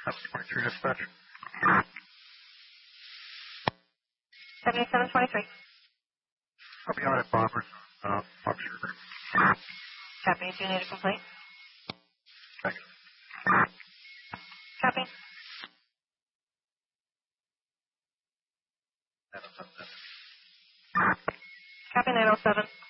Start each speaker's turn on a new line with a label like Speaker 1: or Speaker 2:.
Speaker 1: 23 dispatch.
Speaker 2: 7723.
Speaker 1: I'll be on at Bombers. Officer group.
Speaker 2: Copy. Do you need a complaint?
Speaker 1: Thanks.
Speaker 2: Copy. Copy 907.